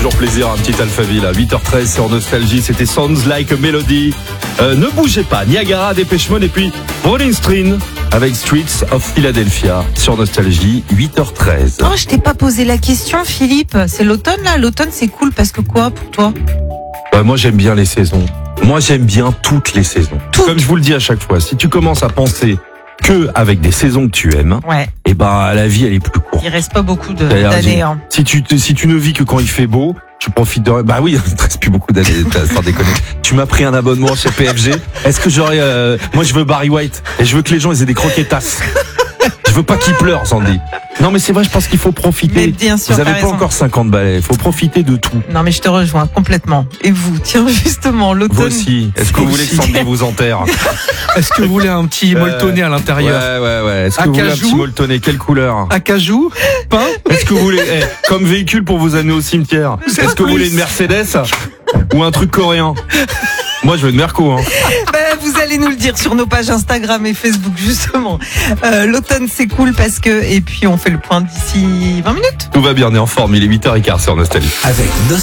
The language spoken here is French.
toujours plaisir, un petit Alphaville à 8h13 sur Nostalgie, c'était Sounds Like a Melody. Ne bougez pas, Niagara, Dépêche Mode et puis Rolling Stone avec Streets of Philadelphia sur Nostalgie, 8h13. Oh, je t'ai pas posé la question, Philippe. C'est l'automne là. L'automne c'est cool parce que quoi pour toi? Moi j'aime bien les saisons. Moi j'aime bien toutes les saisons. Comme je vous le dis à chaque fois, si tu commences à penser que avec des saisons que tu aimes, Ouais. et ben la vie elle est plus courte. Il reste pas beaucoup C'est-à-dire, d'années. Hein. Si tu ne vis que quand il fait beau, tu profites de... Bah oui, il ne te reste plus beaucoup d'années, sans déconner. Tu m'as pris un abonnement chez PFG. Est-ce que j'aurais... Moi je veux Barry White et je veux que les gens ils aient des croquetas. Je veux pas qu'ils pleurent, Sandy. Non mais c'est vrai, je pense qu'il faut profiter. Mais bien sûr, vous avez t'as pas raison. encore 50 balais, il faut profiter de tout. Non mais je te rejoins complètement. Et vous, tiens justement l'automne. Vous aussi. Est-ce que vous voulez que Sandy vous enterre? Est-ce que vous voulez un petit molletonné à l'intérieur? Ouais. Est-ce que vous voulez un Acajou petit molletonné? Quelle couleur? Acajou? Pain? Est-ce que vous voulez, comme véhicule pour vous amener au cimetière? Est-ce que vous voulez une Mercedes? Ou un truc coréen? Moi, je veux une Merco, hein. Vous allez nous le dire sur nos pages Instagram et Facebook justement. L'automne c'est cool parce que... Et puis on fait le point d'ici 20 minutes. Tout va bien, on est en forme, il est 8h15 sur Nostalgie. Avec Nostalgie.